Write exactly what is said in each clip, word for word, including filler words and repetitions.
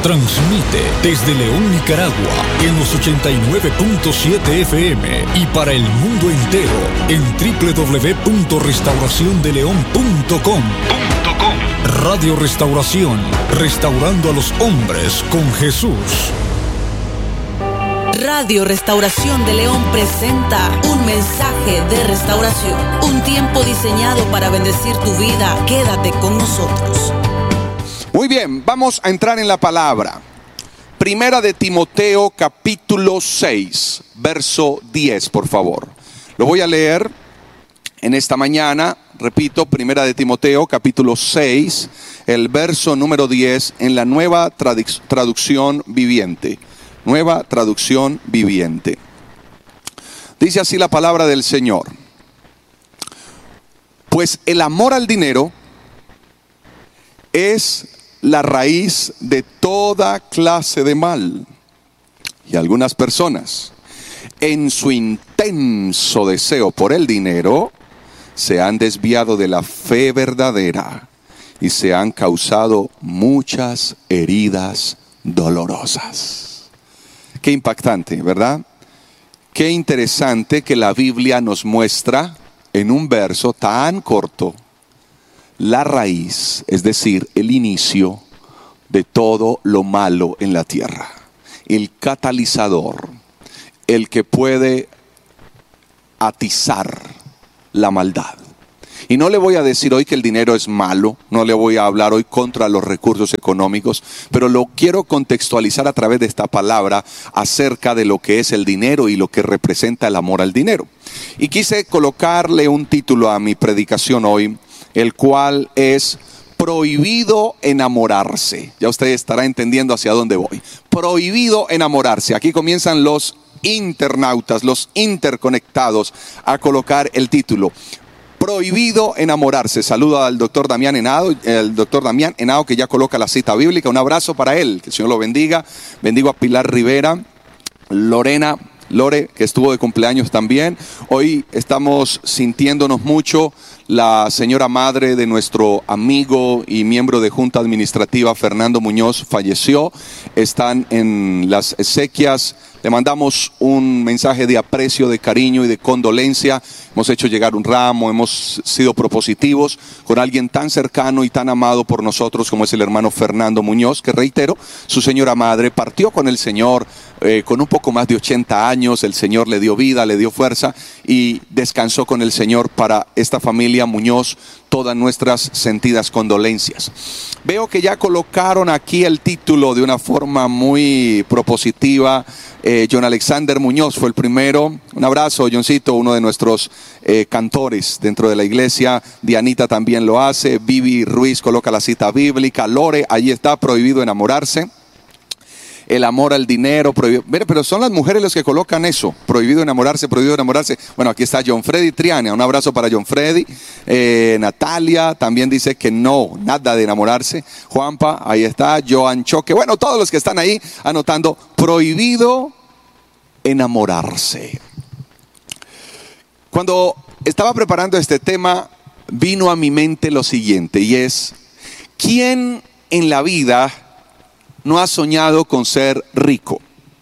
Transmite desde León, Nicaragua, en los ochenta y nueve punto siete F M y para el mundo entero en doble u doble u doble u punto restauración de león punto com. Radio Restauración, restaurando a los hombres con Jesús. Radio Restauración de León presenta un mensaje de restauración, un tiempo diseñado para bendecir tu vida. Quédate con nosotros. Muy bien, vamos a entrar en la palabra. Primera de Timoteo, capítulo seis, verso diez, por favor. Lo voy a leer en esta mañana. Repito, Primera de Timoteo, capítulo seis, el verso número diez, en la nueva traduc- traducción viviente. Nueva traducción viviente. Dice así la palabra del Señor. Pues el amor al dinero es la raíz de toda clase de mal. Y algunas personas, en su intenso deseo por el dinero, se han desviado de la fe verdadera y se han causado muchas heridas dolorosas. Qué impactante, ¿verdad? Qué interesante que la Biblia nos muestra en un verso tan corto la raíz, es decir, el inicio de todo lo malo en la tierra. El catalizador, el que puede atizar la maldad. Y no le voy a decir hoy que el dinero es malo, no le voy a hablar hoy contra los recursos económicos, pero lo quiero contextualizar a través de esta palabra acerca de lo que es el dinero y lo que representa el amor al dinero. Y quise colocarle un título a mi predicación hoy, el cual es prohibido enamorarse. Ya usted estará entendiendo hacia dónde voy. Prohibido enamorarse. Aquí comienzan los internautas, los interconectados a colocar el título. Prohibido enamorarse. Saludo al doctor Damián Henao, el doctor Damián Henao que ya coloca la cita bíblica. Un abrazo para él, que el Señor lo bendiga. Bendigo a Pilar Rivera, Lorena, Lore, que estuvo de cumpleaños también. Hoy estamos sintiéndonos mucho. La señora madre de nuestro amigo y miembro de Junta Administrativa, Fernando Muñoz, falleció. Están en las exequias. Le mandamos un mensaje de aprecio, de cariño y de condolencia. Hemos hecho llegar un ramo, hemos sido propositivos con alguien tan cercano y tan amado por nosotros como es el hermano Fernando Muñoz, que reitero, su señora madre partió con el Señor eh, con un poco más de ochenta años. El Señor le dio vida, le dio fuerza y descansó con el Señor. Para esta familia Muñoz, todas nuestras sentidas condolencias. Veo que ya colocaron aquí el título de una forma muy propositiva. Eh, John Alexander Muñoz fue el primero. Un abrazo, Johncito, uno de nuestros eh, cantores dentro de la iglesia. Dianita también lo hace. Vivi Ruiz coloca la cita bíblica. Lore, ahí está, prohibido enamorarse. El amor al dinero, prohibido. Mire, pero son las mujeres las que colocan eso. Prohibido enamorarse, prohibido enamorarse. Bueno, aquí está John Freddy Triana. Un abrazo para John Freddy. Eh, Natalia también dice que no, nada de enamorarse. Juanpa, ahí está. Joan Choque. Bueno, todos los que están ahí anotando. Prohibido enamorarse. Cuando estaba preparando este tema, vino a mi mente lo siguiente, y es: ¿quién en la vida no ha soñado con ser rico?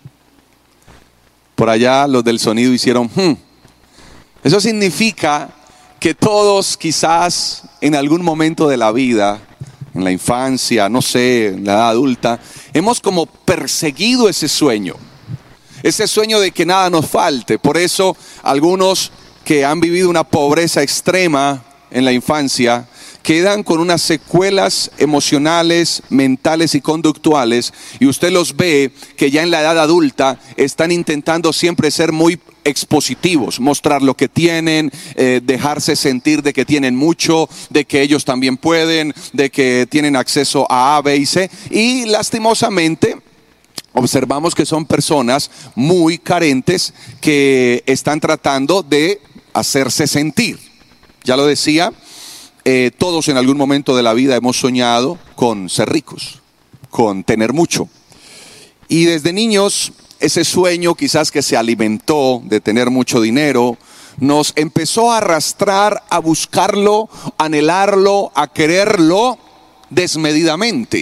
Por allá los del sonido hicieron hmm. Eso significa que todos quizás en algún momento de la vida, en la infancia, no sé, en la edad adulta, hemos como perseguido ese sueño. Ese sueño de que nada nos falte. Por eso algunos que han vivido una pobreza extrema en la infancia quedan con unas secuelas emocionales, mentales y conductuales, y usted los ve que ya en la edad adulta están intentando siempre ser muy expositivos, mostrar lo que tienen, eh, dejarse sentir de que tienen mucho, de que ellos también pueden, de que tienen acceso a A, B y C, y lastimosamente observamos que son personas muy carentes que están tratando de hacerse sentir. Ya lo decía, eh, todos en algún momento de la vida hemos soñado con ser ricos, con tener mucho. Y desde niños ese sueño quizás que se alimentó de tener mucho dinero nos empezó a arrastrar a buscarlo, a anhelarlo, a quererlo desmedidamente.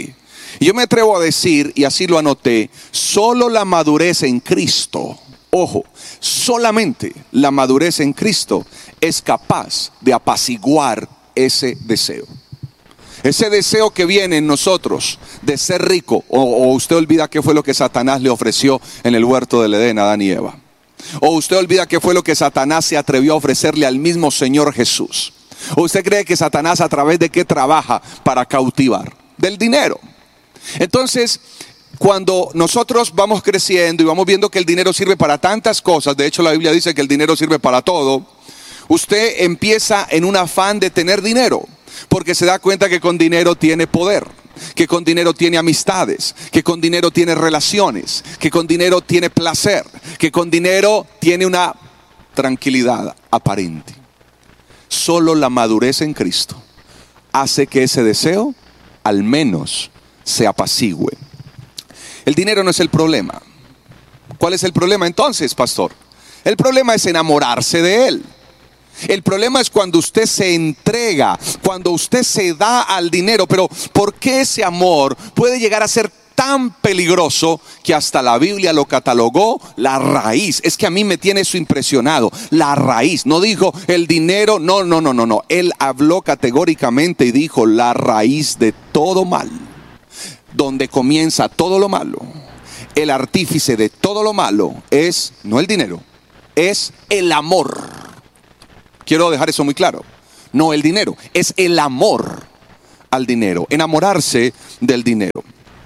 Y yo me atrevo a decir, y así lo anoté, solo la madurez en Cristo, ojo, solamente la madurez en Cristo es capaz de apaciguar ese deseo. Ese deseo que viene en nosotros de ser rico, o, o usted olvida qué fue lo que Satanás le ofreció en el huerto del Edén a Adán y Eva. O usted olvida qué fue lo que Satanás se atrevió a ofrecerle al mismo Señor Jesús. O usted cree que Satanás a través de qué trabaja para cautivar, del dinero. Entonces, cuando nosotros vamos creciendo y vamos viendo que el dinero sirve para tantas cosas, de hecho la Biblia dice que el dinero sirve para todo, usted empieza en un afán de tener dinero, porque se da cuenta que con dinero tiene poder, que con dinero tiene amistades, que con dinero tiene relaciones, que con dinero tiene placer, que con dinero tiene una tranquilidad aparente. Solo la madurez en Cristo hace que ese deseo al menos se apacigüe. El dinero no es el problema. ¿Cuál es el problema entonces, pastor? El problema es enamorarse de él. El problema es cuando usted se entrega, cuando usted se da al dinero. Pero ¿por qué ese amor puede llegar a ser tan peligroso que hasta la Biblia lo catalogó la raíz? Es que a mí me tiene eso impresionado. La raíz, no dijo el dinero, no, no, no, no, no. Él habló categóricamente y dijo la raíz de todo mal. Donde comienza todo lo malo, el artífice de todo lo malo es no el dinero, es el amor. Quiero dejar eso muy claro. No el dinero, es el amor al dinero, enamorarse del dinero.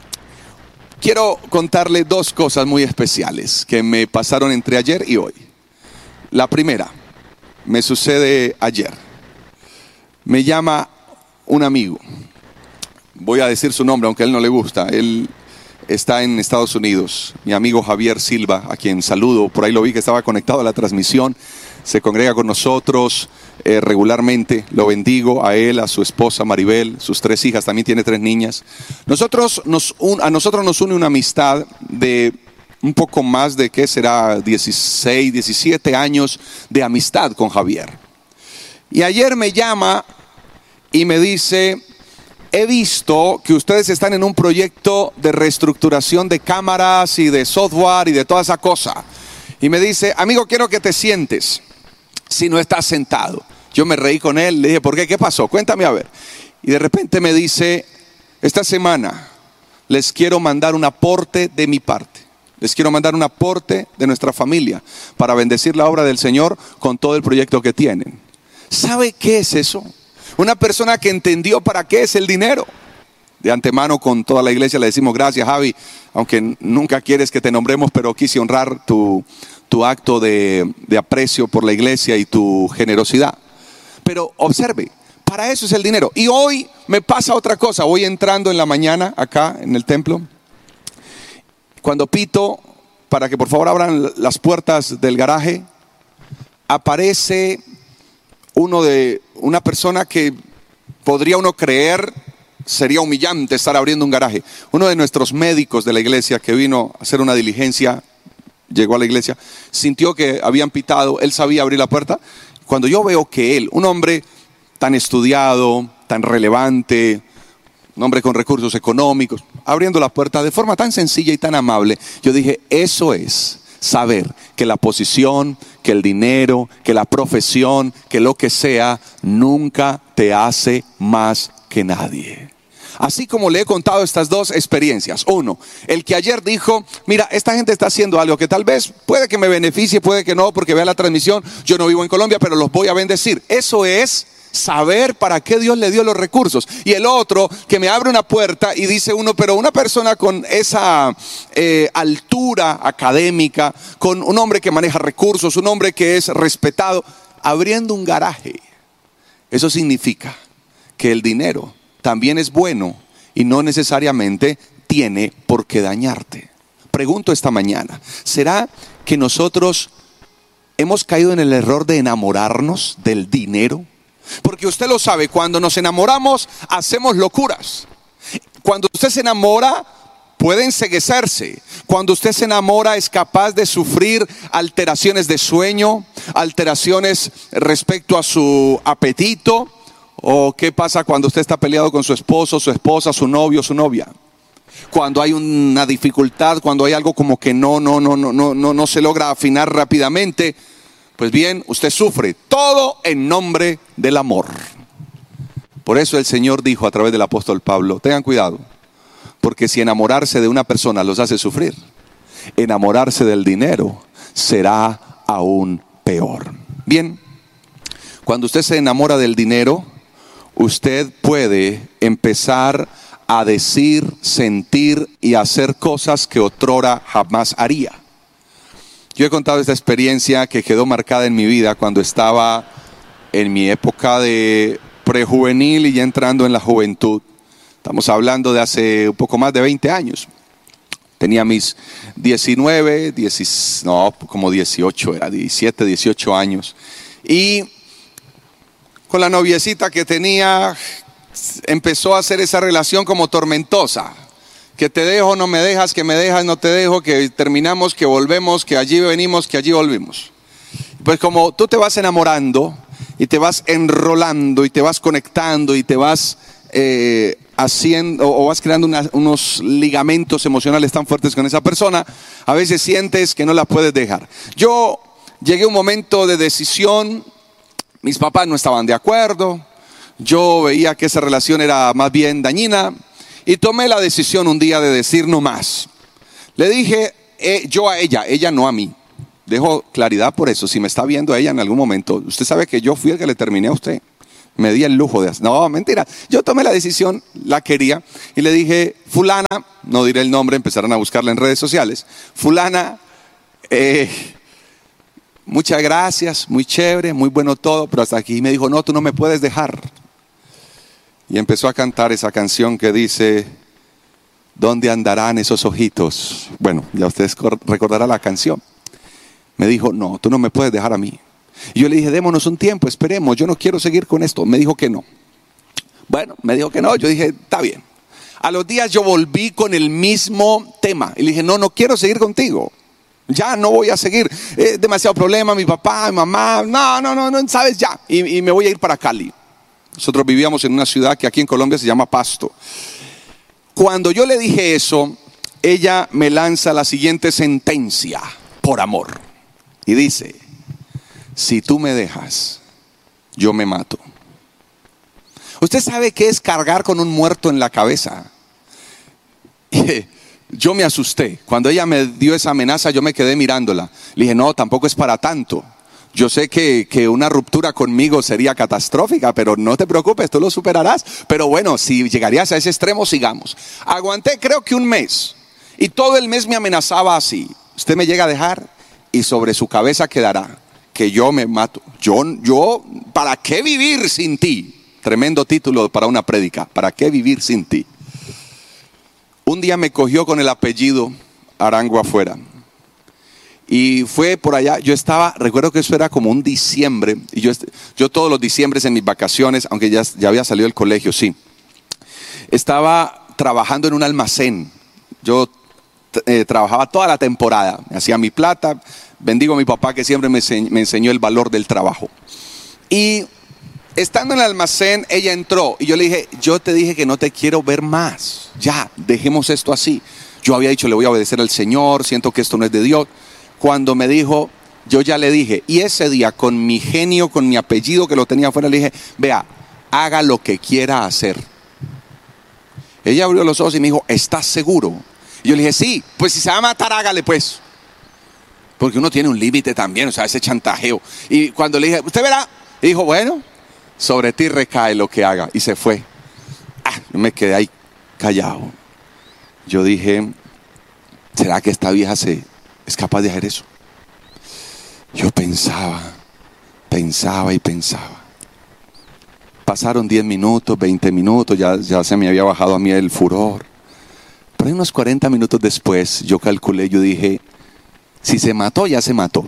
Quiero contarle dos cosas muy especiales que me pasaron entre ayer y hoy. La primera, me sucede ayer. Me llama un amigo. Voy a decir su nombre, aunque a él no le gusta. Él está en Estados Unidos. Mi amigo Javier Silva, a quien saludo. Por ahí lo vi que estaba conectado a la transmisión. Se congrega con nosotros eh, regularmente. Lo bendigo a él, a su esposa Maribel, sus tres hijas. También tiene tres niñas. Nosotros nos un, a nosotros nos une una amistad de un poco más de, ¿qué será? dieciséis, diecisiete años de amistad con Javier. Y ayer me llama y me dice: he visto que ustedes están en un proyecto de reestructuración de cámaras y de software y de toda esa cosa. Y me dice: amigo, quiero que te sientes si no estás sentado. Yo me reí con él, le dije: ¿por qué? ¿Qué pasó? Cuéntame a ver. Y de repente me dice: esta semana les quiero mandar un aporte de mi parte. Les quiero mandar un aporte de nuestra familia para bendecir la obra del Señor con todo el proyecto que tienen. ¿Sabe qué es eso? Una persona que entendió para qué es el dinero. De antemano con toda la iglesia le decimos gracias, Javi, aunque nunca quieres que te nombremos, pero quise honrar tu, tu acto de, de aprecio por la iglesia y tu generosidad. Pero observe, para eso es el dinero. Y hoy me pasa otra cosa. Voy entrando en la mañana acá en el templo. Cuando pito para que por favor abran las puertas del garaje, aparece uno de una persona que podría uno creer sería humillante estar abriendo un garaje. Uno de nuestros médicos de la iglesia que vino a hacer una diligencia, llegó a la iglesia, sintió que habían pitado, él sabía abrir la puerta. Cuando yo veo que él, un hombre tan estudiado, tan relevante, un hombre con recursos económicos, abriendo la puerta de forma tan sencilla y tan amable, yo dije: eso es saber que la posición, que el dinero, que la profesión, que lo que sea, nunca te hace más que nadie. Así como le he contado estas dos experiencias. Uno, el que ayer dijo: mira, esta gente está haciendo algo que tal vez puede que me beneficie, puede que no, porque vea la transmisión. Yo no vivo en Colombia, pero los voy a bendecir. Eso es saber para qué Dios le dio los recursos. Y el otro, que me abre una puerta y dice uno: pero una persona con esa eh, altura académica, con un hombre que maneja recursos, un hombre que es respetado, abriendo un garaje. Eso significa que el dinero también es bueno y no necesariamente tiene por qué dañarte. Pregunto esta mañana: ¿será que nosotros hemos caído en el error de enamorarnos del dinero? Porque usted lo sabe, cuando nos enamoramos hacemos locuras. Cuando usted se enamora puede enceguecerse. Cuando usted se enamora es capaz de sufrir alteraciones de sueño, alteraciones respecto a su apetito. ¿O qué pasa cuando usted está peleado con su esposo, su esposa, su novio, su novia? cuando hay una dificultad, cuando hay algo como que no, no, no, no, no, no, no se logra afinar rápidamente, pues bien, usted sufre. Todo en nombre del amor. Por eso el Señor dijo a través del apóstol Pablo, tengan cuidado, porque si enamorarse de una persona los hace sufrir, enamorarse del dinero será aún peor. Bien, cuando usted se enamora del dinero, usted puede empezar a decir, sentir y hacer cosas que otrora jamás haría. Yo he contado esta experiencia que quedó marcada en mi vida cuando estaba en mi época de prejuvenil y ya entrando en la juventud. Estamos hablando de hace un poco más de veinte años. Tenía mis diecinueve, diez, no, como dieciocho, era diecisiete, dieciocho años. Y con la noviecita que tenía, empezó a hacer esa relación como tormentosa. Que te dejo, no me dejas, que me dejas, no te dejo, que terminamos, que volvemos, que allí venimos, que allí volvimos. Pues como tú te vas enamorando y te vas enrolando y te vas conectando y te vas eh, haciendo o vas creando una, unos ligamentos emocionales tan fuertes con esa persona, a veces sientes que no la puedes dejar. Yo llegué a un momento de decisión, mis papás no estaban de acuerdo, yo veía que esa relación era más bien dañina. Y tomé la decisión un día de decir no más. Le dije eh, yo a ella, ella no a mí. Dejo claridad por eso. Si me está viendo ella en algún momento, usted sabe que yo fui el que le terminé a usted. Me di el lujo de hacer. No, mentira. Yo tomé la decisión, la quería. Y le dije, fulana, no diré el nombre, empezaron a buscarla en redes sociales. Fulana, eh, muchas gracias, muy chévere, muy bueno todo. Pero hasta aquí me dijo, no, tú no me puedes dejar. Y empezó a cantar esa canción que dice, ¿dónde andarán esos ojitos? Bueno, ya ustedes recordarán la canción. Me dijo, no, tú no me puedes dejar a mí. Y yo le dije, démonos un tiempo, esperemos, yo no quiero seguir con esto. Me dijo que no. Bueno, me dijo que no, yo dije, está bien. A los días yo volví con el mismo tema. Y le dije, no, no quiero seguir contigo. Ya no voy a seguir. Es demasiado problema, mi papá, mi mamá. No, no, no, no, sabes ya. Y, y me voy a ir para Cali. Nosotros vivíamos en una ciudad que aquí en Colombia se llama Pasto. Cuando yo le dije eso, ella me lanza la siguiente sentencia por amor. Y dice, si tú me dejas, yo me mato. Usted sabe qué es cargar con un muerto en la cabeza. Yo me asusté. Cuando ella me dio esa amenaza, yo me quedé mirándola. Le dije, no, tampoco es para tanto. Yo sé que, que una ruptura conmigo sería catastrófica, pero no te preocupes, tú lo superarás. Pero bueno, si llegarías a ese extremo, sigamos. Aguanté creo que un mes. Y todo el mes me amenazaba así. Usted me llega a dejar y sobre su cabeza quedará que yo me mato. Yo, yo, ¿para qué vivir sin ti? Tremendo título para una prédica. ¿Para qué vivir sin ti? Un día me cogió con el apellido Arango afuera. Y fue por allá, yo estaba, recuerdo que eso era como un diciembre, y yo, yo todos los diciembres en mis vacaciones, aunque ya, ya había salido del colegio, sí, estaba trabajando en un almacén. Yo eh, trabajaba toda la temporada, hacía mi plata, bendigo a mi papá que siempre me, enseñ, me enseñó el valor del trabajo. Y estando en el almacén, ella entró, y yo le dije, yo te dije que no te quiero ver más, ya, dejemos esto así. Yo había dicho, le voy a obedecer al Señor, siento que esto no es de Dios. Cuando me dijo, yo ya le dije, y ese día con mi genio, con mi apellido que lo tenía afuera, le dije, vea, haga lo que quiera hacer. Ella abrió los ojos y me dijo, ¿estás seguro? Y yo le dije, sí, pues si se va a matar, hágale pues. Porque uno tiene un límite también, o sea, ese chantajeo. Y cuando le dije, ¿usted verá? Y dijo, bueno, sobre ti recae lo que haga. Y se fue. Ah, yo me quedé ahí callado. Yo dije, ¿será que esta vieja se... es capaz de hacer eso? Yo pensaba, pensaba y pensaba. Pasaron diez minutos, veinte minutos, ya, ya se me había bajado a mí el furor. Pero unos cuarenta minutos después, yo calculé, yo dije, si se mató, ya se mató.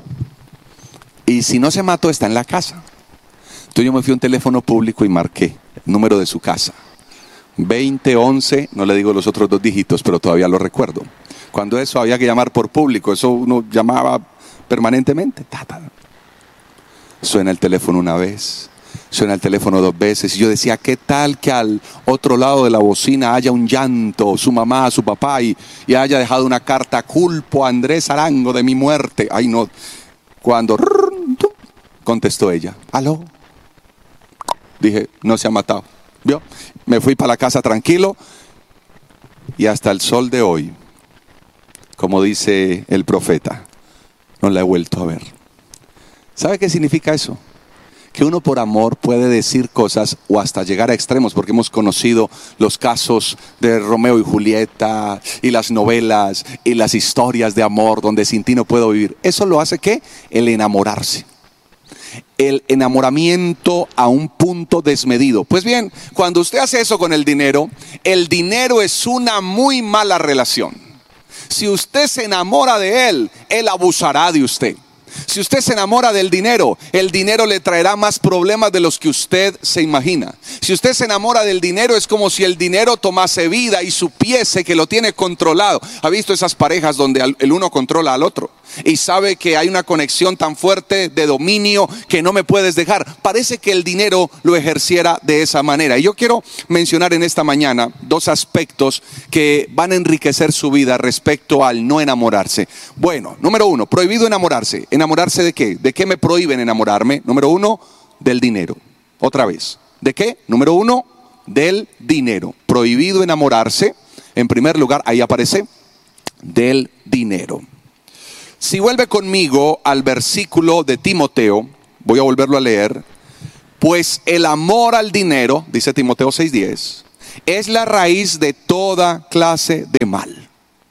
Y si no se mató, está en la casa. Entonces yo me fui a un teléfono público y marqué el número de su casa. veinte once, no le digo los otros dos dígitos, pero todavía lo recuerdo. Cuando eso había que llamar por público, eso uno llamaba permanentemente. Ta, ta. Suena el teléfono una vez, Suena el teléfono dos veces y yo decía, ¿qué tal que al otro lado de la bocina haya un llanto, su mamá, su papá, y, y haya dejado una carta: culpo a Andrés Arango de mi muerte? Ay, no. Cuando contestó ella, aló, dije, no se ha matado. ¿Vio? Me fui para la casa tranquilo y hasta el sol de hoy, como dice el profeta, no la he vuelto a ver. ¿Sabe qué significa eso? Que uno por amor puede decir cosas o hasta llegar a extremos, porque hemos conocido los casos de Romeo y Julieta y las novelas y las historias de amor donde sin ti no puedo vivir. Eso lo hace ¿qué? El enamorarse. El enamoramiento a un punto desmedido. Pues bien, cuando usted hace eso con el dinero, el dinero es una muy mala relación. Si usted se enamora de él, él abusará de usted. Si usted se enamora del dinero, el dinero le traerá más problemas de los que usted se imagina. Si usted se enamora del dinero, es como si el dinero tomase vida y supiese que lo tiene controlado. ¿Ha visto esas parejas donde el uno controla al otro? Y sabe que hay una conexión tan fuerte de dominio que no me puedes dejar. Parece que el dinero lo ejerciera de esa manera. Y yo quiero mencionar en esta mañana dos aspectos que van a enriquecer su vida respecto al no enamorarse. Bueno, número uno, prohibido enamorarse. ¿Enamorarse de qué? ¿De qué me prohíben enamorarme? Número uno, del dinero. Otra vez, ¿de qué? Número uno, del dinero. Prohibido enamorarse. En primer lugar, ahí aparece, del dinero. Si vuelve conmigo al versículo de Timoteo, voy a volverlo a leer. Pues el amor al dinero, dice Timoteo seis diez, es la raíz de toda clase de mal.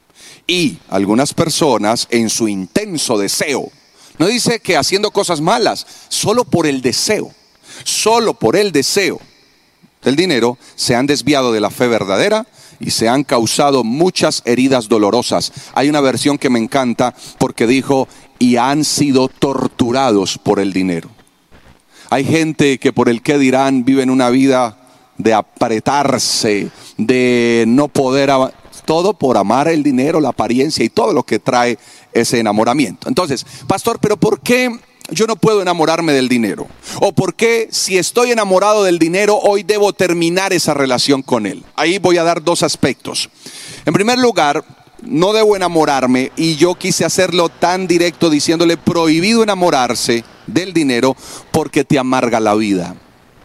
Y algunas personas en su intenso deseo, no dice que haciendo cosas malas, solo por el deseo, solo por el deseo del dinero, se han desviado de la fe verdadera y se han causado muchas heridas dolorosas. Hay una versión que me encanta porque dijo, y han sido torturados por el dinero. Hay gente que por el qué dirán viven una vida de apretarse, de no poder, todo por amar el dinero, la apariencia y todo lo que trae ese enamoramiento. Entonces, pastor, ¿pero por qué yo no puedo enamorarme del dinero? ¿O por qué si estoy enamorado del dinero hoy debo terminar esa relación con él? Ahí voy a dar dos aspectos. En primer lugar, no debo enamorarme, y yo quise hacerlo tan directo diciéndole prohibido enamorarse del dinero porque te amarga la vida.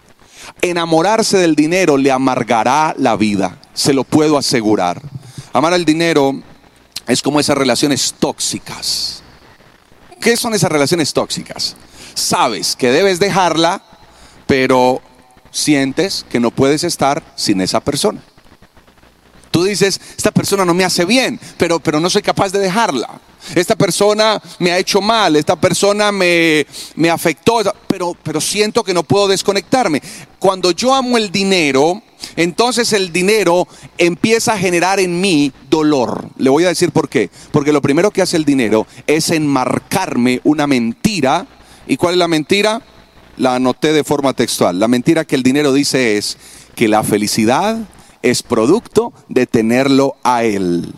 Enamorarse del dinero le amargará la vida, se lo puedo asegurar. Amar al dinero es como esas relaciones tóxicas. ¿Qué son esas relaciones tóxicas? Sabes que debes dejarla, pero sientes que no puedes estar sin esa persona. Tú dices, esta persona no me hace bien, pero, pero no soy capaz de dejarla. Esta persona me ha hecho mal, esta persona me, me afectó, pero, pero siento que no puedo desconectarme. Cuando yo amo el dinero, entonces el dinero empieza a generar en mí dolor. Le voy a decir por qué. Porque lo primero que hace el dinero es enmarcarme una mentira. ¿Y cuál es la mentira? La anoté de forma textual. La mentira que el dinero dice es que la felicidad es producto de tenerlo a él.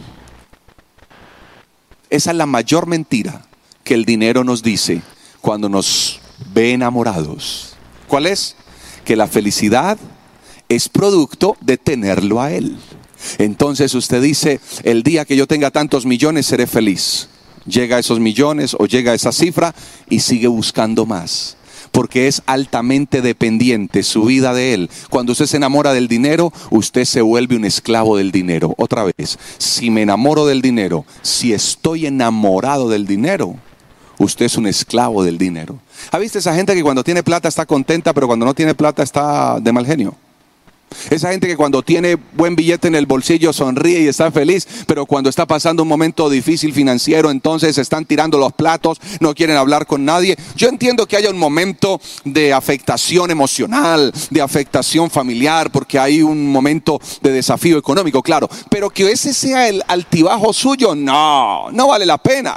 Esa es la mayor mentira que el dinero nos dice cuando nos ve enamorados. ¿Cuál es? Que la felicidad es producto de tenerlo a él. Entonces usted dice, el día que yo tenga tantos millones seré feliz. Llega a esos millones o llega a esa cifra y sigue buscando más. Porque es altamente dependiente su vida de él. Cuando usted se enamora del dinero, usted se vuelve un esclavo del dinero. Otra vez, si me enamoro del dinero, si estoy enamorado del dinero, usted es un esclavo del dinero. ¿Ha visto esa gente que cuando tiene plata está contenta, pero cuando no tiene plata está de mal genio? Esa gente que cuando tiene buen billete en el bolsillo sonríe y está feliz, pero cuando está pasando un momento difícil financiero, entonces están tirando los platos, no quieren hablar con nadie. Yo entiendo que haya un momento de afectación emocional, de afectación familiar, porque hay un momento de desafío económico, claro, pero que ese sea el altibajo suyo, no, no vale la pena.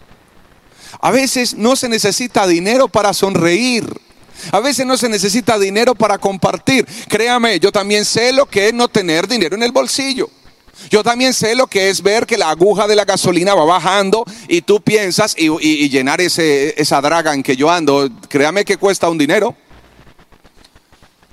A veces no se necesita dinero para sonreír. A veces no se necesita dinero para compartir. Créame, yo también sé lo que es no tener dinero en el bolsillo. Yo también sé lo que es ver que la aguja de la gasolina va bajando y tú piensas y, y, y llenar ese, esa draga en que yo ando. Créame que cuesta un dinero.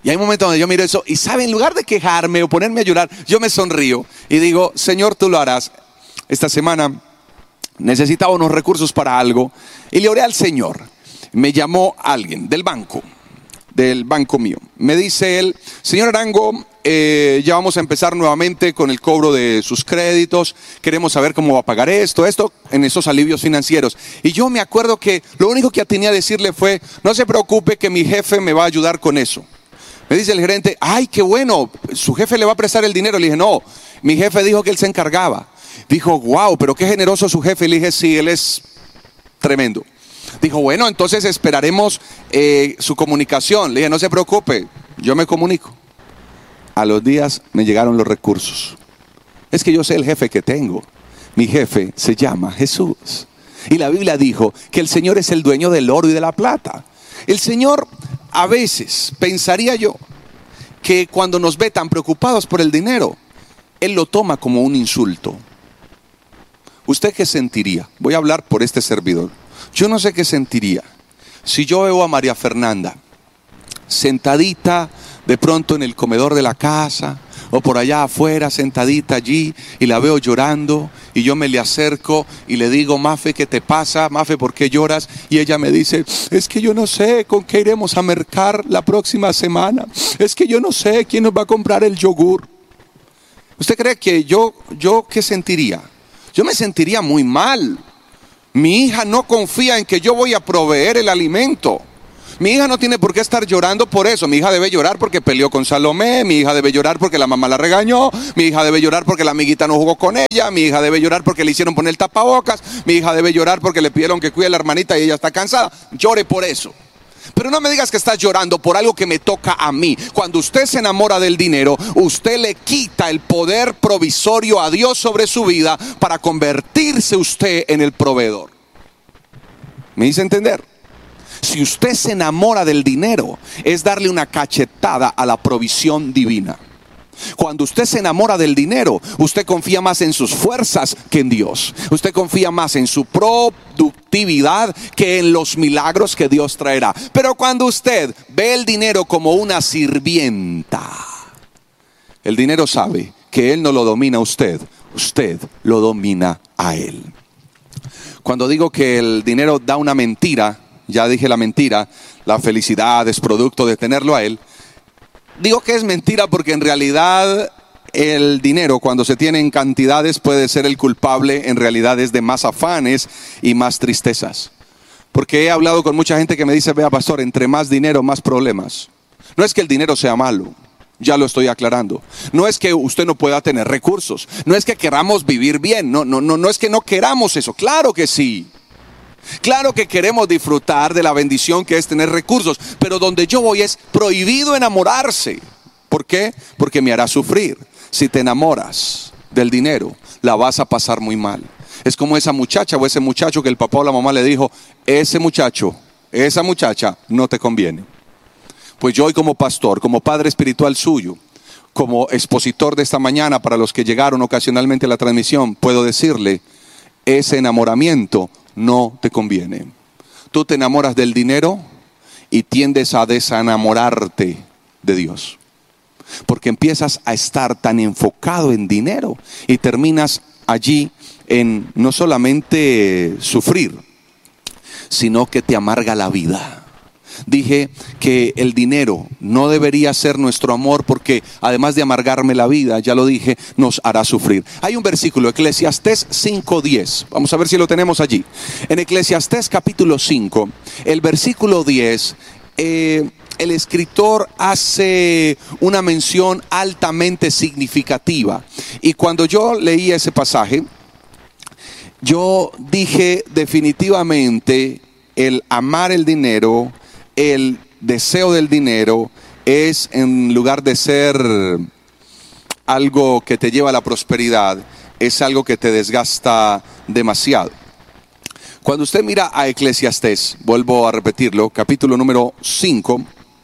Y hay momentos donde yo miro eso y, ¿sabe? En lugar de quejarme o ponerme a llorar, yo me sonrío y digo, Señor, tú lo harás. Esta semana necesitaba unos recursos para algo y le oré al Señor. Me llamó alguien del banco, del banco mío. Me dice él, señor Arango, eh, ya vamos a empezar nuevamente con el cobro de sus créditos. Queremos saber cómo va a pagar esto, esto, en esos alivios financieros. Y yo me acuerdo que lo único que tenía que decirle fue, no se preocupe que mi jefe me va a ayudar con eso. Me dice el gerente, ay, qué bueno, su jefe le va a prestar el dinero. Le dije, no, mi jefe dijo que él se encargaba. Dijo, wow, pero qué generoso su jefe. Le dije, sí, él es tremendo. Dijo, bueno, entonces esperaremos eh, su comunicación. Le dije, no se preocupe, yo me comunico. A los días me llegaron los recursos. Es que yo sé el jefe que tengo. Mi jefe se llama Jesús. Y la Biblia dijo que el Señor es el dueño del oro y de la plata. El Señor, a veces, pensaría yo, que cuando nos ve tan preocupados por el dinero, Él lo toma como un insulto. ¿Usted qué sentiría? Voy a hablar por este servidor. Yo no sé qué sentiría si yo veo a María Fernanda sentadita de pronto en el comedor de la casa o por allá afuera sentadita allí y la veo llorando y yo me le acerco y le digo, Mafe, ¿qué te pasa? Mafe, ¿por qué lloras? Y ella me dice, es que yo no sé con qué iremos a mercar la próxima semana. Es que yo no sé quién nos va a comprar el yogur. ¿Usted cree que yo, yo qué sentiría? Yo me sentiría muy mal. Mi hija no confía en que yo voy a proveer el alimento. Mi hija no tiene por qué estar llorando por eso. Mi hija debe llorar porque peleó con Salomé. Mi hija debe llorar porque la mamá la regañó. Mi hija debe llorar porque la amiguita no jugó con ella. Mi hija debe llorar porque le hicieron poner el tapabocas. Mi hija debe llorar porque le pidieron que cuide a la hermanita y ella está cansada. Llore por eso. Pero no me digas que estás llorando por algo que me toca a mí. Cuando usted se enamora del dinero, usted le quita el poder provisorio a Dios sobre su vida para convertirse usted en el proveedor. ¿Me hice entender? Si usted se enamora del dinero, es darle una cachetada a la provisión divina. Cuando usted se enamora del dinero, usted confía más en sus fuerzas que en Dios. Usted confía más en su productividad que en los milagros que Dios traerá. Pero cuando usted ve el dinero como una sirvienta, el dinero sabe que él no lo domina a usted, usted lo domina a él. Cuando digo que el dinero da una mentira, ya dije la mentira, la felicidad es producto de tenerlo a él. Digo que es mentira porque en realidad el dinero, cuando se tiene en cantidades, puede ser el culpable en realidades de más afanes y más tristezas. Porque he hablado con mucha gente que me dice, vea pastor, entre más dinero, más problemas. No es que el dinero sea malo, ya lo estoy aclarando. No es que usted no pueda tener recursos, no es que queramos vivir bien, no, no, no, no es que no queramos eso, claro que sí. Claro que queremos disfrutar de la bendición que es tener recursos, pero donde yo voy es prohibido enamorarse. ¿Por qué? Porque me hará sufrir. Si te enamoras del dinero, la vas a pasar muy mal. Es como esa muchacha o ese muchacho que el papá o la mamá le dijo, ese muchacho, esa muchacha no te conviene. Pues yo hoy como pastor, como padre espiritual suyo, como expositor de esta mañana para los que llegaron ocasionalmente a la transmisión, puedo decirle, ese enamoramiento no te conviene. Tú te enamoras del dinero y tiendes a desenamorarte de Dios. Porque empiezas a estar tan enfocado en dinero y terminas allí en no solamente sufrir, sino que te amarga la vida. Dije que el dinero no debería ser nuestro amor porque además de amargarme la vida, ya lo dije, nos hará sufrir. Hay un versículo, Eclesiastés cinco diez. Vamos a ver si lo tenemos allí. En Eclesiastés capítulo cinco, el versículo diez, eh, el escritor hace una mención altamente significativa. Y cuando yo leí ese pasaje, yo dije definitivamente el amar el dinero, el deseo del dinero es, en lugar de ser algo que te lleva a la prosperidad, es algo que te desgasta demasiado. Cuando usted mira a Eclesiastés, vuelvo a repetirlo, capítulo número cinco,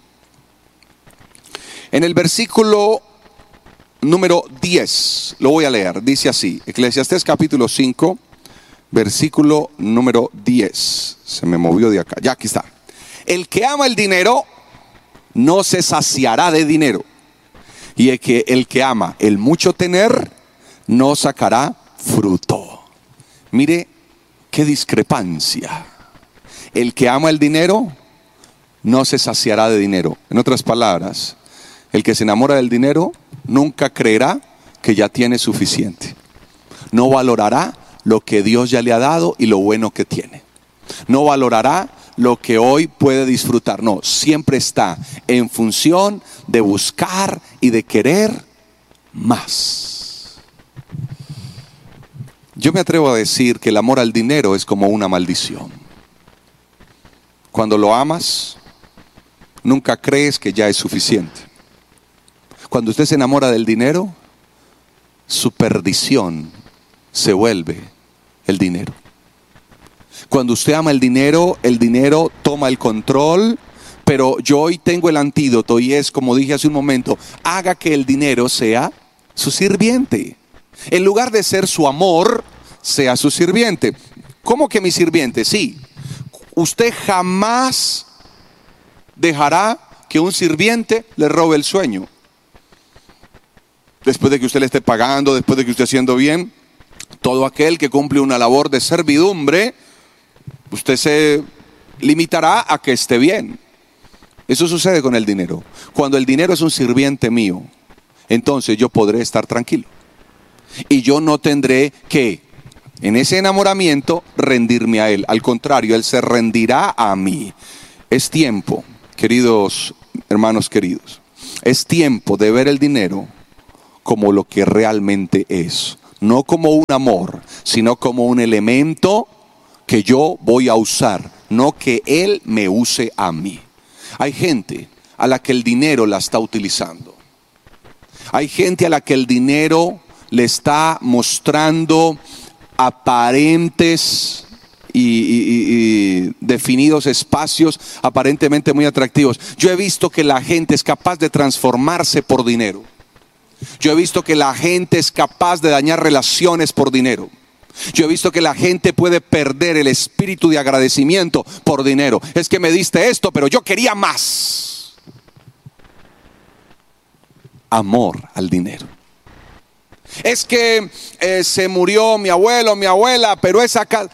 en el versículo número diez, lo voy a leer, dice así, Eclesiastés capítulo cinco, versículo número diez, se me movió de acá, ya aquí está. El que ama el dinero no se saciará de dinero. Y el que, el que ama el mucho tener, no sacará fruto. Mire qué discrepancia. El que ama el dinero, no se saciará de dinero. En otras palabras, el que se enamora del dinero, nunca creerá que ya tiene suficiente. No valorará lo que Dios ya le ha dado y lo bueno que tiene. No valorará lo que hoy puede disfrutar. No, siempre está en función de buscar y de querer más. Yo me atrevo a decir que el amor al dinero es como una maldición. Cuando lo amas, nunca crees que ya es suficiente. Cuando usted se enamora del dinero, su perdición se vuelve el dinero. Cuando usted ama el dinero, el dinero toma el control. Pero yo hoy tengo el antídoto y es, como dije hace un momento, haga que el dinero sea su sirviente. En lugar de ser su amor, sea su sirviente. ¿Cómo que mi sirviente? Sí, usted jamás dejará que un sirviente le robe el sueño. Después de que usted le esté pagando, después de que usted esté haciendo bien, todo aquel que cumple una labor de servidumbre, usted se limitará a que esté bien. Eso sucede con el dinero. Cuando el dinero es un sirviente mío, entonces yo podré estar tranquilo. Y yo no tendré que, en ese enamoramiento, rendirme a él. Al contrario, él se rendirá a mí. Es tiempo, queridos hermanos queridos, es tiempo de ver el dinero como lo que realmente es. No como un amor, sino como un elemento que yo voy a usar, no que él me use a mí. Hay gente a la que el dinero la está utilizando. Hay gente a la que el dinero le está mostrando aparentes y, y, y definidos espacios aparentemente muy atractivos. Yo he visto que la gente es capaz de transformarse por dinero. Yo he visto que la gente es capaz de dañar relaciones por dinero. Yo he visto que la gente puede perder el espíritu de agradecimiento por dinero. Es que me diste esto, pero yo quería más. Amor al dinero. Es que eh, se murió mi abuelo, mi abuela, pero esa casa.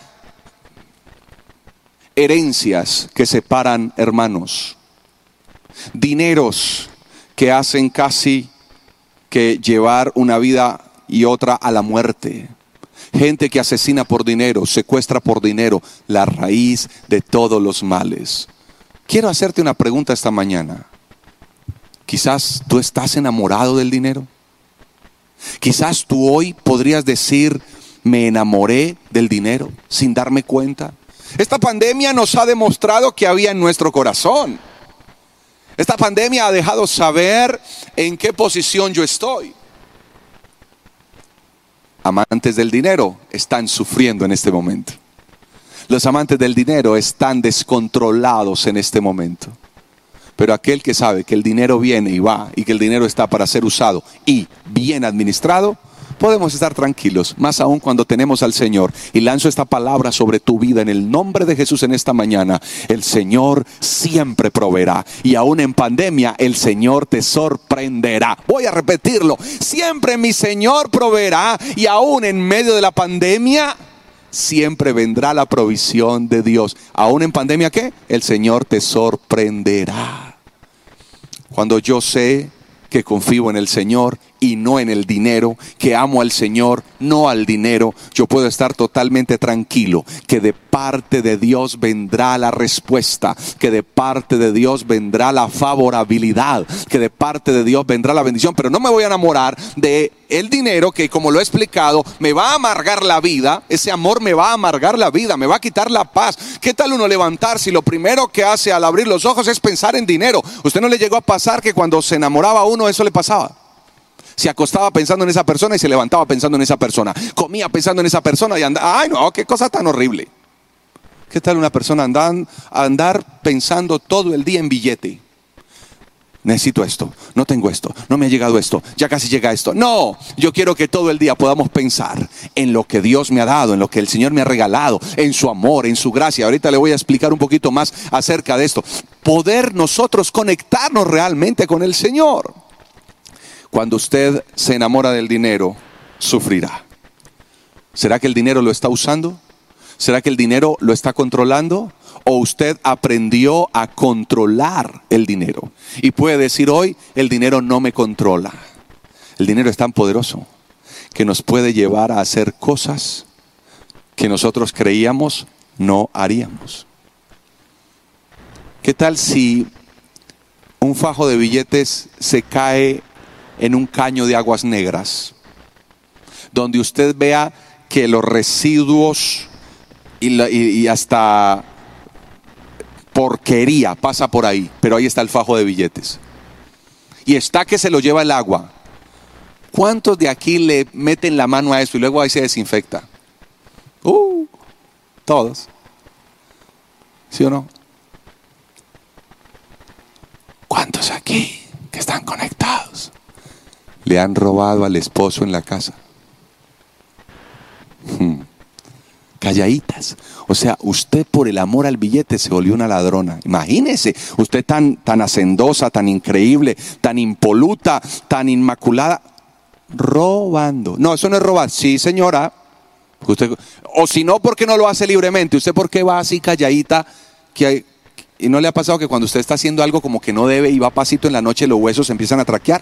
Herencias que separan hermanos. Dineros que hacen casi que llevar una vida y otra a la muerte. Gente que asesina por dinero, secuestra por dinero, la raíz de todos los males. Quiero hacerte una pregunta esta mañana. Quizás tú estás enamorado del dinero. Quizás tú hoy podrías decir, me enamoré del dinero sin darme cuenta. Esta pandemia nos ha demostrado que había en nuestro corazón. Esta pandemia ha dejado saber en qué posición yo estoy. Amantes del dinero están sufriendo en este momento. Los amantes del dinero están descontrolados en este momento. Pero aquel que sabe que el dinero viene y va y que el dinero está para ser usado y bien administrado, podemos estar tranquilos, más aún cuando tenemos al Señor. Y lanzo esta palabra sobre tu vida en el nombre de Jesús en esta mañana. El Señor siempre proveerá. Y aún en pandemia, el Señor te sorprenderá. Voy a repetirlo. Siempre mi Señor proveerá. Y aún en medio de la pandemia, siempre vendrá la provisión de Dios. Aún en pandemia, ¿qué? El Señor te sorprenderá. Cuando yo sé que confío en el Señor y no en el dinero, que amo al Señor, no al dinero, yo puedo estar totalmente tranquilo, que de parte de Dios vendrá la respuesta, que de parte de Dios vendrá la favorabilidad, que de parte de Dios vendrá la bendición. Pero no me voy a enamorar de el dinero que, como lo he explicado, me va a amargar la vida. Ese amor me va a amargar la vida, me va a quitar la paz. ¿Qué tal uno levantarse y lo primero que hace al abrir los ojos es pensar en dinero? ¿Usted no le llegó a pasar que cuando se enamoraba uno eso le pasaba? Se acostaba pensando en esa persona y se levantaba pensando en esa persona. Comía pensando en esa persona y andaba. Ay, no, qué cosa tan horrible. ¿Qué tal una persona andar, andar pensando todo el día en billete? necesito esto, no tengo esto, no me ha llegado esto, ya casi llega esto. No, yo quiero que todo el día podamos pensar en lo que Dios me ha dado, en lo que el Señor me ha regalado, en su amor, en su gracia. Ahorita le voy a explicar un poquito más acerca de esto. Poder nosotros conectarnos realmente con el Señor. Cuando usted se enamora del dinero, sufrirá. ¿Será que el dinero lo está usando? ¿Será que el dinero lo está controlando? ¿O usted aprendió a controlar el dinero? Y puede decir hoy, el dinero no me controla. El dinero es tan poderoso que nos puede llevar a hacer cosas que nosotros creíamos no haríamos. ¿Qué tal si un fajo de billetes se cae en un caño de aguas negras? Donde usted vea que los residuos y, la, y, y hasta porquería pasa por ahí, pero ahí está el fajo de billetes. Y está que se lo lleva el agua. ¿Cuántos de aquí le meten la mano a eso y luego ahí se desinfecta? Uh, todos. ¿Sí o no? ¿Cuántos aquí que están conectados le han robado al esposo en la casa? Hmm. Calladitas. O sea, usted por el amor al billete se volvió una ladrona. Imagínese, usted tan, tan hacendosa, tan increíble, tan impoluta, tan inmaculada, robando. No, eso no es robar. Sí, señora. Usted, o si no, ¿por qué no lo hace libremente? ¿Usted por qué va así calladita? Que hay, ¿Y no le ha pasado que cuando usted está haciendo algo como que no debe y va pasito en la noche, los huesos se empiezan a traquear?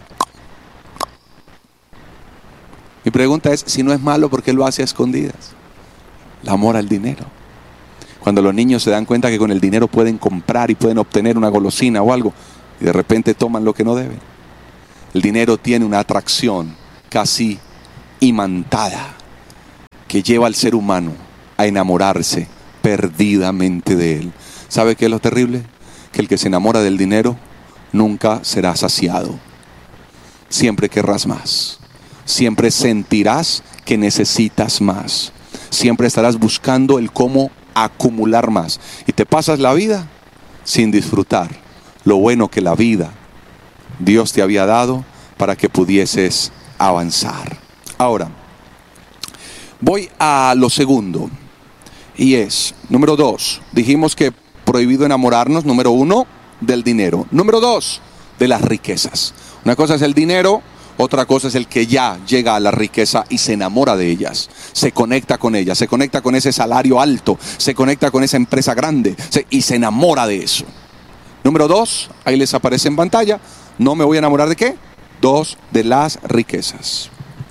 Mi pregunta es, si no es malo, ¿por qué lo hace a escondidas? El amor al dinero. Cuando los niños se dan cuenta que con el dinero pueden comprar y pueden obtener una golosina o algo, y de repente toman lo que no deben. El dinero tiene una atracción casi imantada que lleva al ser humano a enamorarse perdidamente de él. ¿Sabe qué es lo terrible? Que el que se enamora del dinero nunca será saciado. Siempre querrás más. Siempre sentirás que necesitas más. Siempre estarás buscando el cómo acumular más. Y te pasas la vida sin disfrutar lo bueno que la vida Dios te había dado para que pudieses avanzar. Ahora, voy a lo segundo. Y es, número dos, dijimos que prohibido enamorarnos, número uno, del dinero. Número dos, de las riquezas. Una cosa es el dinero, otra cosa es el que ya llega a la riqueza y se enamora de ellas, se conecta con ellas, se conecta con ese salario alto, se conecta con esa empresa grande se, y se enamora de eso. Número dos, ahí les aparece en pantalla, no me voy a enamorar de qué, dos, de las riquezas.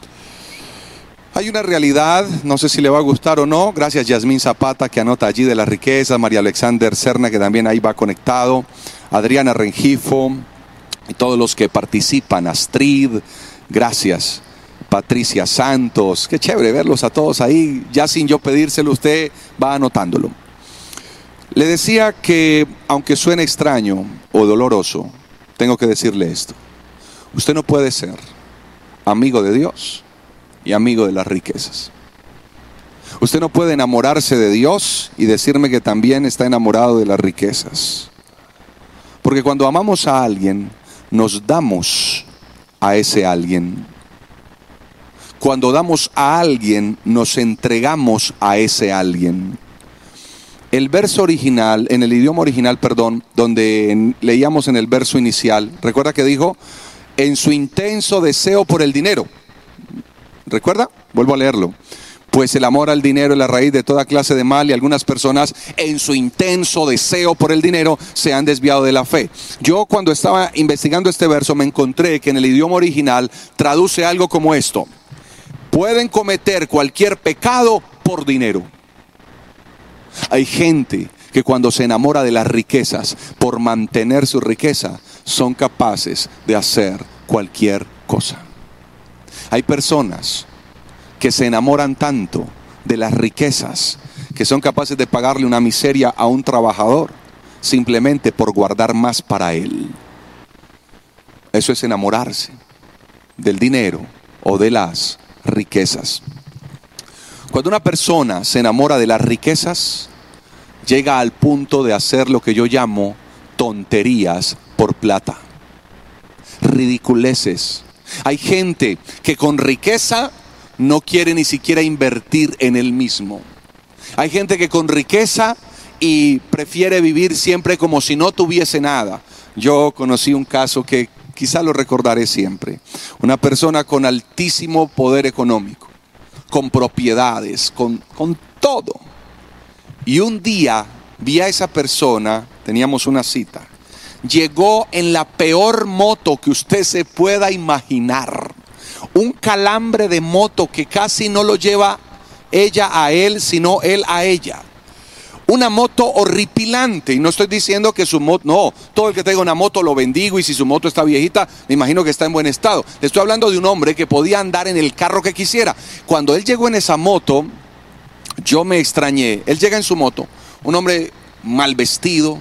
Hay una realidad, no sé si le va a gustar o no, gracias Yasmín Zapata que anota allí de las riquezas, María Alexander Serna que también ahí va conectado, Adriana Rengifo, y todos los que participan, Astrid, gracias, Patricia Santos, qué chévere verlos a todos ahí, ya sin yo pedírselo usted va anotándolo. Le decía que aunque suene extraño o doloroso, tengo que decirle esto, usted no puede ser amigo de Dios y amigo de las riquezas. Usted no puede enamorarse de Dios y decirme que también está enamorado de las riquezas, porque cuando amamos a alguien, nos damos a ese alguien. Cuando damos a alguien, nos entregamos a ese alguien. El verso original, en el idioma original, perdón, donde en, leíamos en el verso inicial, recuerda que dijo, en su intenso deseo por el dinero. ¿Recuerda? Vuelvo a leerlo. Pues el amor al dinero es la raíz de toda clase de mal y algunas personas en su intenso deseo por el dinero se han desviado de la fe. Yo cuando estaba investigando este verso me encontré que en el idioma original traduce algo como esto. Pueden cometer cualquier pecado por dinero. Hay gente que cuando se enamora de las riquezas, por mantener su riqueza, son capaces de hacer cualquier cosa. Hay personas que se enamoran tanto de las riquezas que son capaces de pagarle una miseria a un trabajador simplemente por guardar más para él. Eso es enamorarse del dinero o de las riquezas. Cuando una persona se enamora de las riquezas, llega al punto de hacer lo que yo llamo tonterías por plata. ridiculeces. Hay gente que con riqueza no quiere ni siquiera invertir en él mismo. Hay gente que con riqueza y prefiere vivir siempre como si no tuviese nada. Yo conocí un caso que quizá lo recordaré siempre. Una persona con altísimo poder económico, con propiedades, con, con todo. Y un día vi a esa persona, teníamos una cita, llegó en la peor moto que usted se pueda imaginar. Un calambre de moto que casi no lo lleva ella a él, sino él a ella. Una moto horripilante, y no estoy diciendo que su moto, no, todo el que tenga una moto lo bendigo, y si su moto está viejita, me imagino que está en buen estado. Le estoy hablando de un hombre que podía andar en el carro que quisiera. Cuando él llegó en esa moto, yo me extrañé. Él llega en su moto, un hombre mal vestido.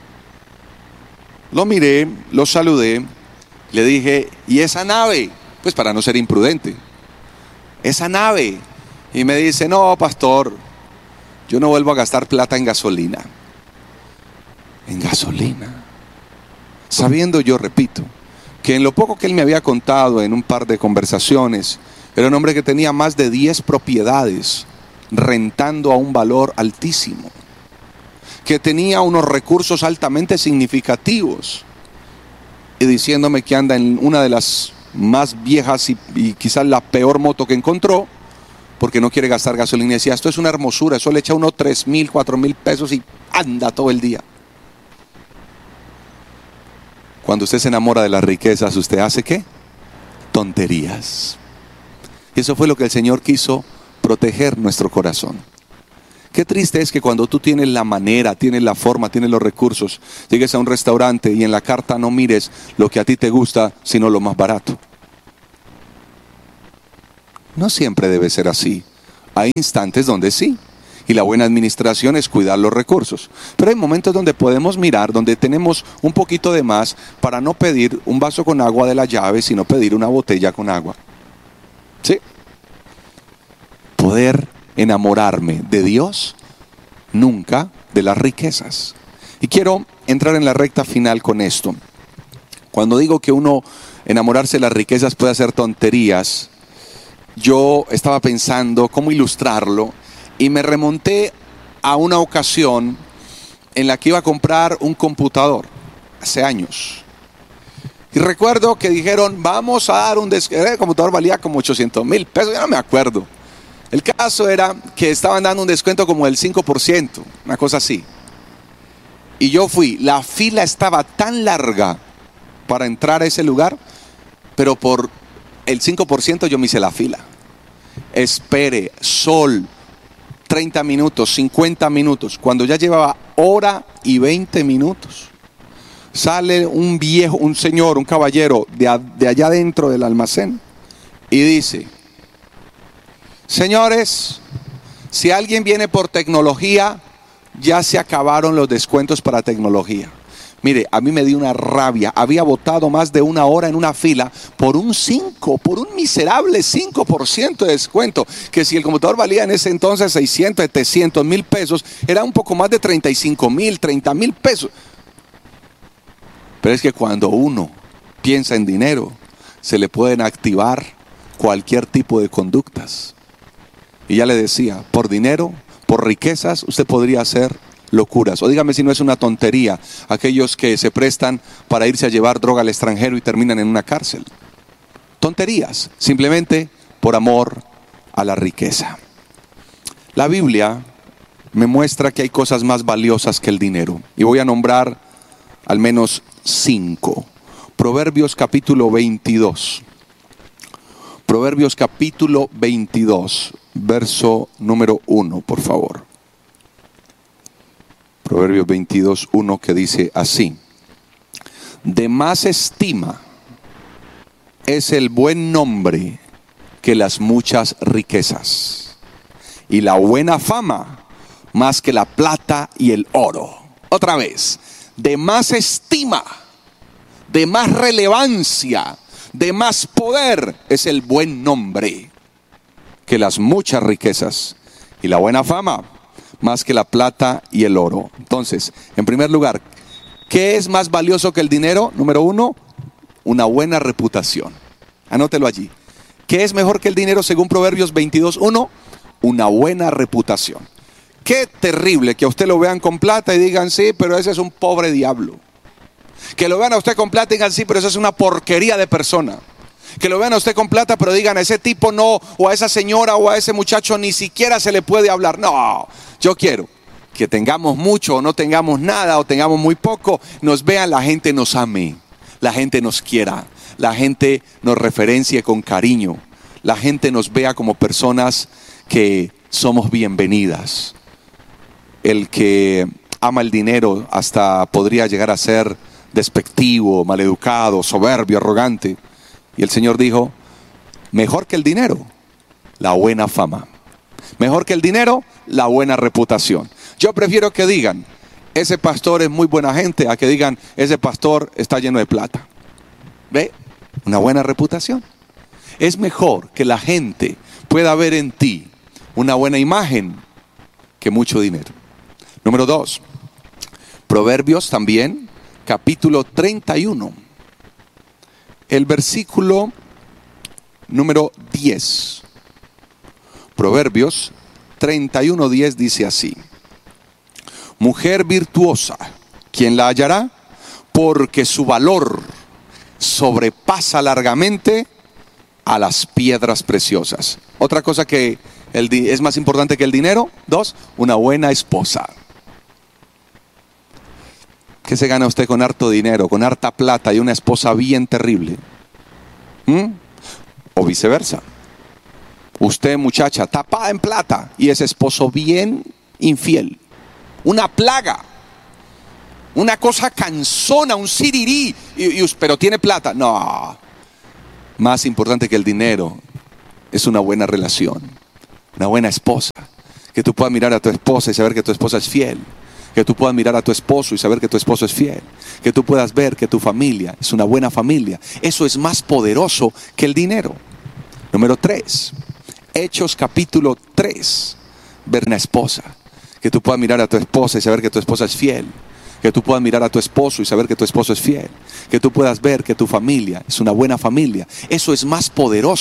Lo miré, lo saludé, le dije, ¿y esa nave? Pues para no ser imprudente, esa nave. Y me dice, no, pastor, yo no vuelvo a gastar plata en gasolina. En gasolina. Sabiendo yo, repito, que en lo poco que él me había contado en un par de conversaciones, era un hombre que tenía más de diez propiedades, rentando a un valor altísimo, que tenía unos recursos altamente significativos, y diciéndome que anda en una de las más viejas y, y quizás la peor moto que encontró, porque no quiere gastar gasolina. Y decía, esto es una hermosura, eso le echa unos tres mil, cuatro mil pesos y anda todo el día. Cuando usted se enamora de las riquezas, ¿usted hace qué? Tonterías. Y eso fue lo que el Señor quiso proteger nuestro corazón. Qué triste es que cuando tú tienes la manera, tienes la forma, tienes los recursos, llegues a un restaurante y en la carta no mires lo que a ti te gusta, sino lo más barato. No siempre debe ser así. Hay instantes donde sí. Y la buena administración es cuidar los recursos. Pero hay momentos donde podemos mirar, donde tenemos un poquito de más, para no pedir un vaso con agua de la llave, sino pedir una botella con agua. ¿Sí? Poder enamorarme de Dios, nunca de las riquezas. Y quiero entrar en la recta final con esto. Cuando digo que uno enamorarse de las riquezas puede hacer tonterías, yo estaba pensando cómo ilustrarlo y me remonté a una ocasión en la que iba a comprar un computador, hace años. Y recuerdo que dijeron, vamos a dar un descuento. El computador valía como ochocientos mil pesos, ya no me acuerdo. El caso era que estaban dando un descuento como del cinco por ciento, una cosa así. Y yo fui, la fila estaba tan larga para entrar a ese lugar, pero por el cinco por ciento yo me hice la fila. Espere, sol, treinta minutos, cincuenta minutos. Cuando ya llevaba hora y veinte minutos, sale un viejo, un señor, un caballero de, a, de allá dentro del almacén y dice, señores, si alguien viene por tecnología, ya se acabaron los descuentos para tecnología. Mire, a mí me dio una rabia. Había votado más de una hora en una fila por un cinco, por un miserable cinco por ciento de descuento. Que si el computador valía en ese entonces seiscientos, setecientos mil pesos, era un poco más de treinta y cinco mil, treinta mil pesos. Pero es que cuando uno piensa en dinero, se le pueden activar cualquier tipo de conductas. Y ya le decía, por dinero, por riquezas, usted podría hacer locuras. O dígame si no es una tontería aquellos que se prestan para irse a llevar droga al extranjero y terminan en una cárcel. Tonterías, simplemente por amor a la riqueza. La Biblia me muestra que hay cosas más valiosas que el dinero. Y voy a nombrar al menos cinco. Proverbios capítulo veintidós. Proverbios capítulo veintidós, verso número uno, por favor. Proverbios veintidós, uno, que dice así: de más estima es el buen nombre que las muchas riquezas, y la buena fama más que la plata y el oro. Otra vez, de más estima, de más relevancia, de más poder es el buen nombre que las muchas riquezas, y la buena fama más que la plata y el oro. Entonces, en primer lugar, ¿qué es más valioso que el dinero? Número uno, una buena reputación. Anótelo allí. ¿Qué es mejor que el dinero según Proverbios veintidós uno? Una buena reputación. Qué terrible que a usted lo vean con plata y digan, sí, pero ese es un pobre diablo. Que lo vean a usted con plata y digan, sí, pero esa es una porquería de persona. Que lo vean a usted con plata, pero digan, a ese tipo no, o a esa señora, o a ese muchacho ni siquiera se le puede hablar. No, yo quiero que tengamos mucho o no tengamos nada, o tengamos muy poco, nos vean, la gente nos ame, la gente nos quiera, la gente nos referencie con cariño, la gente nos vea como personas que somos bienvenidas. El que ama el dinero hasta podría llegar a ser despectivo, maleducado, soberbio, arrogante. Y el Señor dijo, mejor que el dinero, la buena fama. Mejor que el dinero, la buena reputación. Yo prefiero que digan, ese pastor es muy buena gente, a que digan, ese pastor está lleno de plata. ¿Ve? Una buena reputación. Es mejor que la gente pueda ver en ti una buena imagen que mucho dinero. Número dos, Proverbios también, capítulo treinta y uno. El versículo número diez. Proverbios treinta y uno, diez dice así. Mujer virtuosa, ¿quién la hallará? Porque su valor sobrepasa largamente a las piedras preciosas. Otra cosa que el, es más importante que el dinero. Dos, una buena esposa. ¿Qué se gana usted con harto dinero, con harta plata y una esposa bien terrible? ¿Mm? O viceversa. Usted, muchacha, tapada en plata y ese esposo bien infiel. Una plaga. Una cosa cansona, un sirirí. Y, y, pero tiene plata. No. Más importante que el dinero es una buena relación. Una buena esposa. Que tú puedas mirar a tu esposa y saber que tu esposa es fiel. Que tú puedas mirar a tu esposo y saber que tu esposo es fiel. Que tú puedas ver que tu familia es una buena familia. Eso es más poderoso que el dinero. Número tres. Hechos capítulo tres. Ver una esposa. Que tú puedas mirar a tu esposa y saber que tu esposa es fiel. Que tú puedas mirar a tu esposo y saber que tu esposo es fiel. Que tú puedas ver que tu familia es una buena familia. Eso es más poderoso